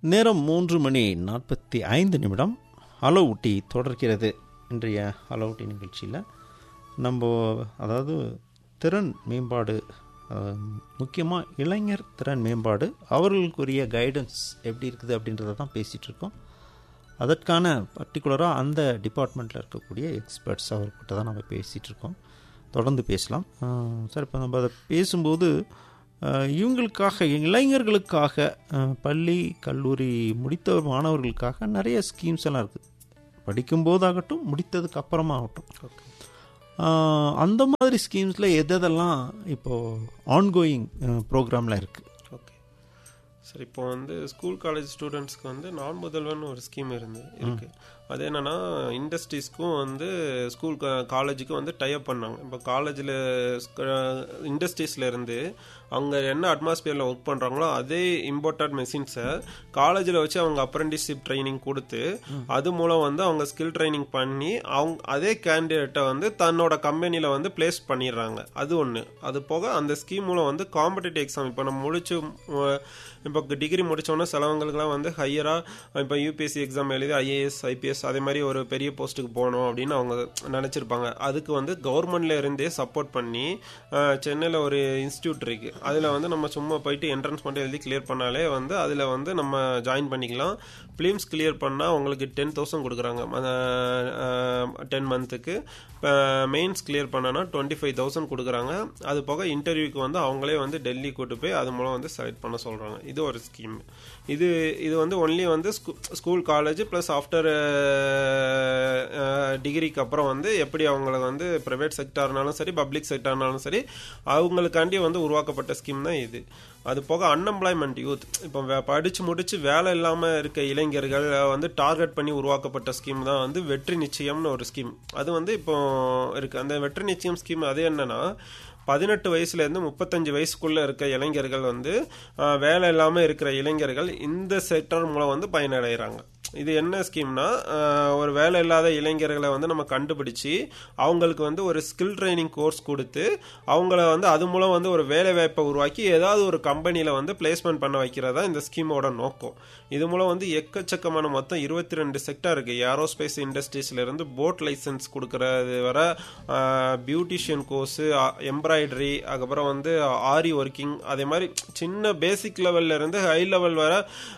நேரம் 3:45. ஹலோ ஊட்டி தொடர்கிறது. இன்றைய ஹலோ ஊட்டி நிகழ்ச்சியில் நம்ம அதாவது திறன் மேம்பாடு, முக்கியமாக இளைஞர் திறன் மேம்பாடு, அவர்களுக்குரிய கைடன்ஸ் எப்படி இருக்குது அப்படின்றத தான் பேசிகிட்ருக்கோம். அதற்கான பர்டிகுலராக அந்த டிபார்ட்மெண்ட்டில் இருக்கக்கூடிய எக்ஸ்பர்ட்ஸ் அவர்கிட்ட தான் நம்ம பேசிகிட்ருக்கோம். தொடர்ந்து பேசலாம் சார். இப்போ நம்ம அதை பேசும்போது இவங்களுக்காக, இளைஞர்களுக்காக, பள்ளி கல்லூரி முடித்த மாணவர்களுக்காக நிறைய ஸ்கீம்ஸ் எல்லாம் இருக்குது. படிக்கும்போதாகட்டும், முடித்ததுக்கு அப்புறமா ஆகட்டும். அந்த மாதிரி ஸ்கீம்ஸில் எதெல்லாம் இப்போது ஆன்கோயிங் ப்ரோக்ராமில் இருக்குது? ஓகே சார், இப்போ வந்து ஸ்கூல் காலேஜ் ஸ்டூடெண்ட்ஸ்க்கு வந்து நான் முதல்வன் ஒரு ஸ்கீம் இருக்குது. அது என்னென்னா, இண்டஸ்ட்ரீஸ்க்கும் வந்து ஸ்கூல் காலேஜுக்கும் வந்து டைப் பண்ணாங்க. இப்போ காலேஜில் இண்டஸ்ட்ரீஸில் இருந்து அவங்க என்ன அட்மாஸ்பியரில் ஒர்க் பண்ணுறாங்களோ அதே இம்போர்ட்டட் மெஷின்ஸை காலேஜில் வச்சு அவங்க அப்ரெண்டிஸ்ஷிப் ட்ரைனிங் கொடுத்து அது மூலம் வந்து அவங்க ஸ்கில் ட்ரைனிங் பண்ணி அவங்க அதே கேண்டிடேட்டை வந்து தன்னோட கம்பெனியில் வந்து பிளேஸ் பண்ணிடுறாங்க. அது ஒன்று. அது போக அந்த ஸ்கீம் மூலம் வந்து காம்படிட்டிவ் எக்ஸாம், இப்போ நம்ம இப்போ டிகிரி முடித்தோன்னா சிலவங்களுக்குலாம் வந்து ஹையராக இப்போ யூபிஎஸ்சி எக்ஸாம் எழுதி ஐஏஎஸ் ஐபிஎஸ் அதே மாதிரி ஒரு பெரிய போஸ்ட்டுக்கு போகணும் அப்படின்னு அவங்க நினச்சிருப்பாங்க. அதுக்கு வந்து கவர்மெண்ட்ல இருந்தே சப்போர்ட் பண்ணி சென்னையில் ஒரு இன்ஸ்டியூட் இருக்குது. அதில் வந்து நம்ம சும்மா போயிட்டு என்ட்ரன்ஸ் மட்டும் எழுதி கிளியர் பண்ணாலே வந்து அதில் வந்து நம்ம ஜாயின் பண்ணிக்கலாம். ஃபிலிம்ஸ் கிளியர் பண்ணால் உங்களுக்கு 10,000 கொடுக்குறாங்க 10 மந்த்துக்கு. மெயின்ஸ் கிளியர் பண்ணனா 25,000 கொடுக்குறாங்க. அது போக இன்டர்வியூக்கு வந்து அவங்களே வந்து டெல்லி கூட்டு போய் அது மூலம் வந்து செலக்ட் பண்ண சொல்கிறாங்க. இது ஒரு ஸ்கீம். இது வந்து ஒன்லி வந்து ஸ்கூல் காலேஜ் ப்ளஸ் ஆஃப்டர் டிகிரிக்கு அப்புறம் வந்து எப்படி அவங்களுக்கு வந்து ப்ரைவேட் செக்டார்னாலும் சரி பப்ளிக் செக்டார்னாலும் சரி அவங்களுக்காண்டி வந்து உருவாக்கப்பட்ட ஸ்கீம் தான் இது. அது போக அன்எம்ப்ளாய்மெண்ட் யூத், இப்போ படித்து முடித்து வேலை இல்லாமல் இருக்க இளைஞர்கள் வந்து டார்கெட் பண்ணி உருவாக்கப்பட்ட ஸ்கீம் தான் வந்து வெற்றி நிச்சயம்னு ஒரு ஸ்கீம். அது வந்து இப்போ இருக்குது. அந்த வெற்றி நிச்சயம் ஸ்கீம் அது என்னன்னா, 18 வயசுலேருந்து 35 வயசுக்குள்ளே இருக்க இளைஞர்கள் வந்து வேலை இல்லாமல் இருக்கிற இளைஞர்கள் இந்த செக்டர் மூலம் வந்து பயனடைகிறாங்க. இது என்ன ஸ்கீம்னா, ஒரு வேலை இல்லாத இளைஞர்களை வந்து நம்ம கண்டுபிடிச்சி அவங்களுக்கு வந்து ஒரு ஸ்கில் ட்ரைனிங் கோர்ஸ் கொடுத்து அவங்கள வந்து அது மூலம் வந்து ஒரு வேலை வாய்ப்பை உருவாக்கி ஏதாவது ஒரு கம்பெனியில் வந்து பிளேஸ்மெண்ட் பண்ண வைக்கிறதா இந்த ஸ்கீமோட நோக்கம். இது மூலம் வந்து எக்கச்சக்கமான மொத்தம் 22 செக்டர் இருக்குது. ஏரோஸ்பேஸ் இண்டஸ்ட்ரீஸ்லேருந்து போட் லைசன்ஸ் கொடுக்கறது வர, பியூட்டிஷியன் கோர்ஸு, எம்ப்ராய்டரி, அதுக்கப்புறம் வந்து ஆரி ஒர்க்கிங், அதே மாதிரி சின்ன பேசிக் லெவல்ல இருந்து ஹை லெவல் வர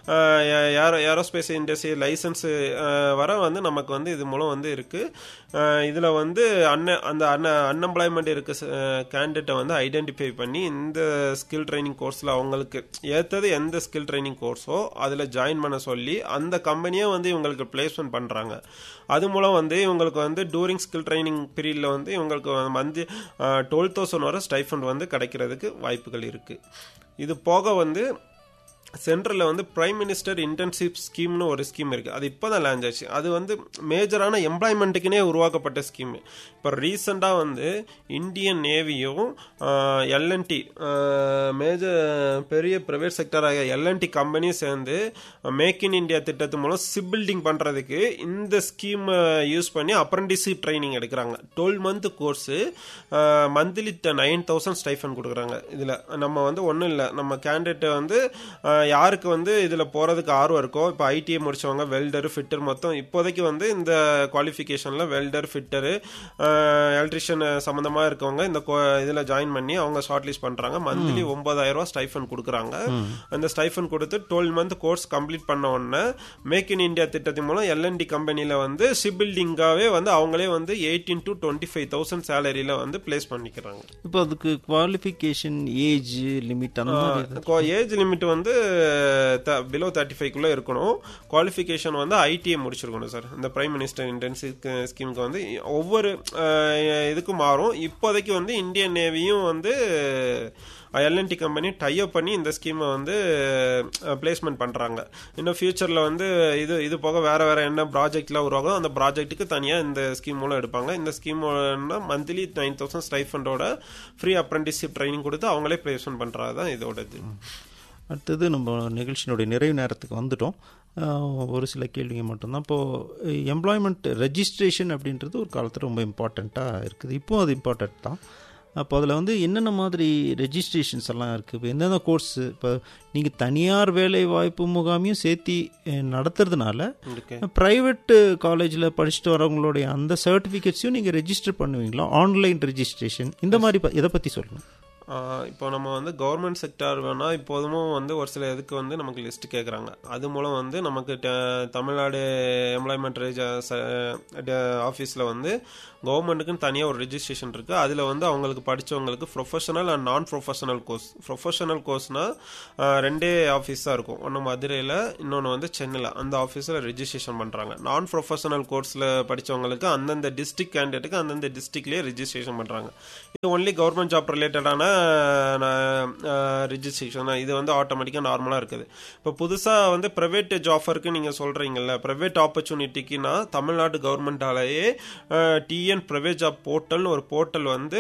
ஏரோஸ்பேஸ் இண்டஸ்ட்ரி லைசன்ஸ் வர வந்து நமக்கு வந்து இது மூலம் வந்து இருக்குது. இதில் வந்து அந்த அன்எம்ப்ளாய்மெண்ட் இருக்க கேண்டிடேட்டை வந்து ஐடென்டிஃபை பண்ணி இந்த ஸ்கில் ட்ரைனிங் கோர்ஸில் அவங்களுக்கு ஏற்றது எந்த ஸ்கில் ட்ரைனிங் கோர்ஸோ அதில் ஜாயின் பண்ண சொல்லி அந்த கம்பெனியே வந்து இவங்களுக்கு பிளேஸ்மெண்ட் பண்ணுறாங்க. அது மூலம் வந்து இவங்களுக்கு வந்து டூரிங் ஸ்கில் ட்ரைனிங் பீரியடில் வந்து இவங்களுக்கு வந்து 12,000 வரை ஸ்டைஃபண்ட் வந்து கிடைக்கிறதுக்கு வாய்ப்புகள் இருக்குது. இது போக வந்து சென்ட்ரலில் வந்து பிரைம் மினிஸ்டர் இன்டர்ன்ஷிப் ஸ்கீம்னு ஒரு ஸ்கீம் இருக்குது. அது இப்போ தான் லான்ச் ஆச்சு. அது வந்து மேஜரான எம்ப்ளாய்மெண்ட்டுக்குனே உருவாக்கப்பட்ட ஸ்கீம். இப்போ ரீசெண்டாக வந்து இந்தியன் நேவியும் எல்என்டி மேஜர் பெரிய ப்ரைவேட் செக்டராக எல்என்டி கம்பெனியும் சேர்ந்து மேக் இன் இந்தியா திட்டத்து மூலம் ஷிப் பில்டிங் பண்ணுறதுக்கு இந்த ஸ்கீம் யூஸ் பண்ணி அப்ரெண்டிஸ்ஷிப் ட்ரைனிங் எடுக்கிறாங்க. 12 மந்த் கோர்ஸு, மந்த்லி 9,000 ஸ்டைஃபன் கொடுக்குறாங்க. இதில் நம்ம வந்து ஒன்றும் இல்லை, நம்ம கேண்டிடேட்டை வந்து யாருக்கு வந்து இதில் போகிறதுக்கு ஆர்வம் இருக்கோ, இப்போ ஐடிஐ முடிச்சவங்க வெல்டரு ஃபிட்டர் மொத்தம் இப்போதைக்கு வந்து இந்த குவாலிஃபிகேஷனில் வெல்டர் ஃபிட்டரு எலக்ட்ரிஷியன் சம்மந்தமாக இருக்கவங்க இந்த இதில் ஜாயின் பண்ணி அவங்க ஷார்ட் லிஸ்ட் பண்ணுறாங்க. மந்த்லி 9,000 ஸ்டைஃபன் கொடுக்குறாங்க. அந்த ஸ்டைஃபன் கொடுத்து 12 மந்த் கோர்ஸ் கம்ப்ளீட் பண்ண உடனே மேக் இன் இந்தியா திட்டத்தின் மூலம் எல்என்டி கம்பெனியில் வந்து ஷிப் பில்டிங்காகவே வந்து அவங்களே வந்து 18,000 to 25,000 சேலரியில் வந்து பிளேஸ் பண்ணிக்கிறாங்க. இப்போ அதுக்கு qualification age limit, age limit வந்து பிலோ 35 இருக்கணும். குவாலிஃபிகேஷன் வந்து ஐடிஐ முடிச்சிருக்கணும் சார். இந்த பிரைம் மினிஸ்டர் இன்டர்ன்ஷிப் ஸ்கீமுக்கு வந்து ஒவ்வொரு இதுக்கும் மாறும். இப்போதைக்கு வந்து இந்தியன் நேவியும் வந்து எல்என்டி கம்பெனி டைப் பண்ணி இந்த ஸ்கீமை வந்து பிளேஸ்மெண்ட் பண்ணுறாங்க. இன்னும் ஃபியூச்சரில் வந்து இது போக வேறு என்ன ப்ராஜெக்ட்லாம் உருவாகும், அந்த ப்ராஜெக்ட்டுக்கு தனியாக இந்த ஸ்கீம் மூலம் எடுப்பாங்க. இந்த scheme monthly 9,000 ஸ்டைஃபண்டோட free apprenticeship training கொடுத்து அவங்களே பிளேஸ்மெண்ட் பண்ணுறது தான் இதோட இது. அடுத்தது நம்ம நிகழ்ச்சியினுடைய நிறைவு நேரத்துக்கு வந்துட்டோம். ஒரு சில கேள்விங்க மட்டும்தான். இப்போது எம்ப்ளாய்மெண்ட் ரெஜிஸ்ட்ரேஷன் அப்படின்றது ஒரு காலத்தில் ரொம்ப இம்பார்ட்டண்ட்டாக இருக்குது. இப்போது அது இம்பார்ட்டண்ட் தான். அப்போ அதில் வந்து என்னென்ன மாதிரி ரெஜிஸ்ட்ரேஷன்ஸ் எல்லாம் இருக்குது, இப்போ எந்தெந்த கோர்ஸு, இப்போ நீங்கள் தனியார் வேலை வாய்ப்பு முகாமையும் சேர்த்து நடத்துறதுனால ப்ரைவேட்டு காலேஜில் படிச்சுட்டு வரவங்களுடைய அந்த சர்டிஃபிகேட்ஸையும் நீங்கள் ரெஜிஸ்டர் பண்ணுவீங்களா? ஆன்லைன் ரெஜிஸ்ட்ரேஷன் இந்த மாதிரி இதை பற்றி சொல்லுங்கள். இப்போ நம்ம வந்து கவர்மெண்ட் செக்டார் வேணால் இப்போதும் வந்து ஒரு சில இதுக்கு வந்து நமக்கு லிஸ்ட் கேட்குறாங்க. அது மூலம் வந்து நமக்கு தமிழ்நாடு எம்ப்ளாய்மெண்ட் ஆஃபீஸில் வந்து கவர்மெண்ட்டுக்குன்னு தனியாக ஒரு ரெஜிஸ்ட்ரேஷன் இருக்குது. அதில் வந்து அவங்களுக்கு படித்தவங்களுக்கு ப்ரொஃபஷனல் அண்ட் நான் ப்ரொஃபஷனல் கோர்ஸ். ப்ரொஃபஷனல் கோர்ஸ்னால் 2 ஆஃபீஸ் தான் இருக்கும், ஒன்று மதுரையில், இன்னொன்று வந்து சென்னையில். அந்த ஆஃபீஸில் ரெஜிஸ்ட்ரேஷன் பண்ணுறாங்க. நான் ப்ரொஃபஷனல் கோர்ஸில் படித்தவங்களுக்கு அந்தந்த டிஸ்ட்ரிக்ட் கேண்டிடேட்டுக்கு அந்தந்த டிஸ்ட்ரிக்ட்லேயே ரெஜிஸ்ட்ரேஷன் பண்ணுறாங்க. இது ஒன்லி கவர்மெண்ட் ஜாப் ரிலேட்டடான ரிஜிஸ்ட்ரேஷன். இது வந்து ஆட்டோமேட்டிக்காக நார்மலாக இருக்குது. இப்போ புதுசாக வந்து ப்ரைவேட் ஜாஃபருக்கு நீங்கள் சொல்கிறீங்கல்ல, private ஆப்பர்ச்சுனிட்டிக்குன்னா Tamil Nadu கவர்மெண்டாலேயே TN private job போர்ட்டல்னு ஒரு போர்ட்டல் வந்து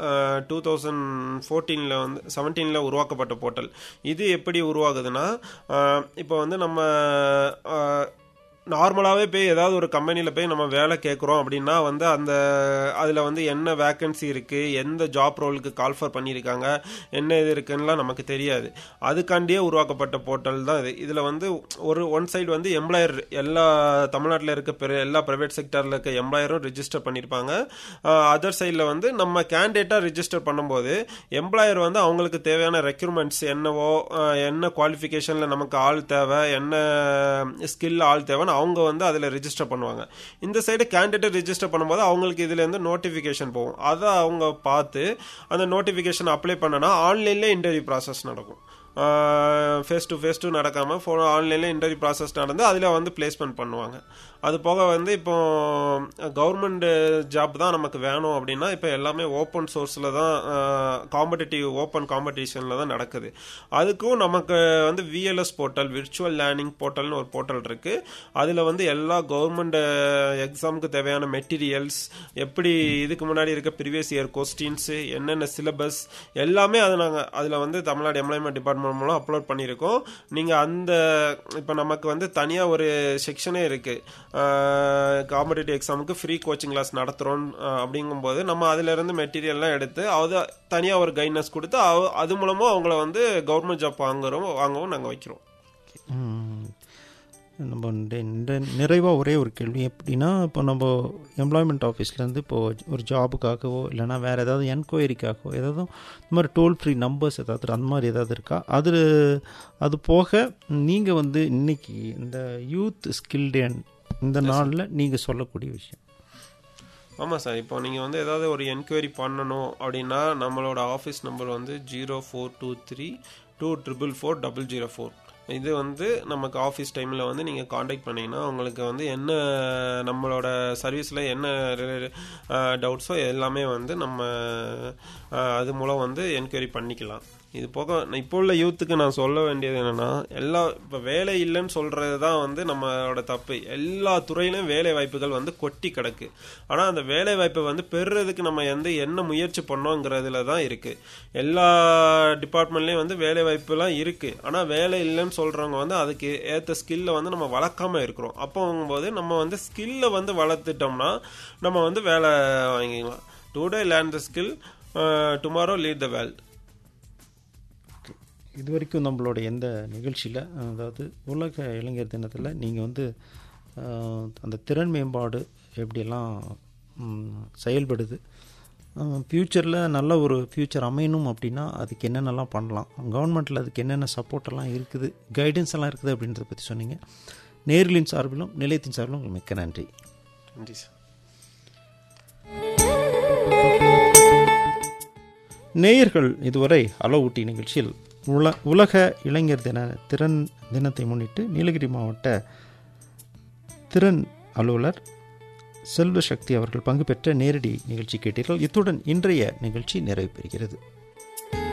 2014 வந்து 17 உருவாக்கப்பட்ட போர்ட்டல். இது எப்படி உருவாகுதுன்னா, இப்போ வந்து நம்ம நார்மலாகவே போய் ஏதாவது ஒரு கம்பெனியில் போய் நம்ம வேலை கேட்குறோம் அப்படின்னா வந்து அதில் வந்து என்ன வேக்கன்சி இருக்குது, எந்த ஜாப் ரோலுக்கு கால்ஃபர் பண்ணியிருக்காங்க, என்ன இது இருக்குன்னா நமக்கு தெரியாது. அதுக்காண்டியே உருவாக்கப்பட்ட போர்ட்டல் தான் இது. இதில் வந்து ஒன் சைடு வந்து எம்ப்ளாயர், எல்லா தமிழ்நாட்டில் இருக்க எல்லா ப்ரைவேட் செக்டரில் இருக்க எம்ப்ளாயரும் ரிஜிஸ்டர் பண்ணியிருப்பாங்க. அதர் சைடில் வந்து நம்ம கேண்டிடேட்டாக ரிஜிஸ்டர் பண்ணும்போது எம்ப்ளாயர் வந்து அவங்களுக்கு தேவையான ரெக்யூர்மெண்ட்ஸ் என்னவோ, என்ன குவாலிஃபிகேஷனில் நமக்கு ஆள் தேவை, என்ன ஸ்கில் ஆள் தேவை அவங்க வந்து அதில் ரிஜிஸ்டர் பண்ணுவாங்க. இந்த சைடு கேண்டிடேட் ரிஜிஸ்டர் பண்ணும்போது அவங்களுக்கு இதுலேருந்து நோட்டிஃபிகேஷன் போகும். அதை அவங்க பார்த்து அந்த நோட்டிஃபிகேஷன் அப்ளை பண்ணனா ஆன்லைன்லேயே இன்டர்வியூ ப்ராசஸ் நடக்கும். ஃபேஸ் டு ஃபேஸ் நடக்காமல் ஆன்லைனில் இன்டர்வியூ ப்ராசஸ் நடந்து அதில் வந்து பிளேஸ்மெண்ட் பண்ணுவாங்க. அது போக வந்து இப்போ கவர்மெண்ட் ஜாப் தான் நமக்கு வேணும் அப்படின்னா இப்போ எல்லாமே ஓப்பன் சோர்ஸில் தான், காம்படிட்டிவ் ஓப்பன் காம்படிஷனில் தான் நடக்குது. அதுக்கும் நமக்கு வந்து விஎல்எஸ் போர்ட்டல், விர்ச்சுவல் லேர்னிங் போர்ட்டல்னு ஒரு போர்ட்டல் இருக்குது. அதில் வந்து எல்லா கவர்மெண்ட் எக்ஸாமுக்கு தேவையான மெட்டீரியல்ஸ், எப்படி இதுக்கு முன்னாடி இருக்க ப்ரீவியஸ் இயர் கொஸ்டின்ஸு, என்னென்ன சிலபஸ் எல்லாமே நாங்கள் அதில் வந்து தமிழ்நாடு எம்ப்ளாய்மெண்ட் டிபார்ட்மெண்ட் மூலம் அப்லோட் பண்ணியிருக்கோம். நீங்கள் இப்போ நமக்கு வந்து தனியாக ஒரு செக்ஷனே இருக்குது, காம்படிட்டிவ் எக்ஸாமுக்கு ஃப்ரீ கோச்சிங் கிளாஸ் நடத்துகிறோம். அப்படிங்கும்போது நம்ம அதிலிருந்து மெட்டீரியல்லாம் எடுத்து அது தனியாக ஒரு கைட்னஸ் கொடுத்து அது மூலமாக அவங்கள வந்து கவர்மெண்ட் ஜாப் வாங்கவும் நாங்கள் வைக்கிறோம். நம்ம நிறைவாக ஒரே ஒரு கேள்வி, எப்படின்னா இப்போ நம்ம எம்ப்ளாய்மெண்ட் ஆஃபீஸ்லேருந்து இப்போது ஒரு ஜாபுக்காகவோ இல்லைனா வேறு ஏதாவது என்கொயரிக்காகவோ ஏதாவது இந்த மாதிரி டோல் ஃப்ரீ நம்பர்ஸ் ஏதாவது அந்த மாதிரி ஏதாவது இருக்கா? அது போக நீங்கள் வந்து இன்றைக்கி இந்த யூத் ஸ்கில் டே இந்த நாளில் நீங்கள் சொல்லக்கூடிய விஷயம். ஆமாம் சார், இப்போ நீங்கள் வந்து ஏதாவது ஒரு என்கொயரி பண்ணணும் அப்படின்னா நம்மளோட ஆஃபீஸ் நம்பர் வந்து 042324444004. இது வந்து நமக்கு ஆஃபீஸ் டைமில் வந்து நீங்கள் காண்டாக்ட் பண்ணிங்கன்னா உங்களுக்கு வந்து என்ன நம்மளோட சர்வீஸில் என்ன டவுட்ஸோ எல்லாமே வந்து நம்ம அது மூலம் வந்து என்கொயரி பண்ணிக்கலாம். இது போக இப்போ உள்ள யூத்துக்கு நான் சொல்ல வேண்டியது என்னென்னா, இப்போ வேலை இல்லைன்னு சொல்கிறது தான் வந்து நம்மளோட தப்பு. எல்லா துறையிலும் வேலை வாய்ப்புகள் வந்து கொட்டி கிடக்கு. ஆனால் அந்த வேலை வாய்ப்பை வந்து பெறுறதுக்கு நம்ம என்ன முயற்சி பண்ணோங்கிறதுல தான் இருக்குது. எல்லா டிபார்ட்மெண்ட்லேயும் வந்து வேலை வாய்ப்புலாம் இருக்குது. ஆனால் வேலை இல்லைன்னு சொல்கிறவங்க வந்து அதுக்கு ஏற்ற ஸ்கில்லை வந்து நம்ம வளர்க்காமல் இருக்கிறோம். அப்போங்கும்போது நம்ம வந்து ஸ்கில்லை வந்து வளர்த்துட்டோம்னா நம்ம வந்து வேலை வாங்கிக்கலாம். Today learn the skill, tomorrow lead the world. இது வரைக்கும் நம்மளோட எந்த நிகழ்ச்சியில், அதாவது உலக இளைஞர் தினத்தில் நீங்கள் வந்து அந்த திறன் மேம்பாடு எப்படியெல்லாம் செயல்படுது, ஃப்யூச்சரில் நல்ல ஒரு ஃப்யூச்சர் அமையணும் அப்படின்னா அதுக்கு என்னென்னலாம் பண்ணலாம், கவர்மெண்ட்டில் அதுக்கு என்னென்ன சப்போர்ட்டெல்லாம் இருக்குது, கைடன்ஸ் எல்லாம் இருக்குது அப்படின்றத பற்றி சொன்னீங்க. நேர்களின் சார்பிலும் நிலையத்தின் சார்பிலும் உங்களுக்கு மிக்க நன்றி. நன்றி சார். நேயர்கள் இதுவரை ஹலோ ஊட்டி நிகழ்ச்சியில் உலக இளைஞர் திறன் தினத்தை முன்னிட்டு நீலகிரி மாவட்ட திறன் அலுவலர் செல்வசக்தி அவர்கள் பங்கு பெற்ற நேரடி நிகழ்ச்சி கேட்டீர்கள். இத்துடன் இன்றைய நிகழ்ச்சி நிறைவு பெறுகிறது.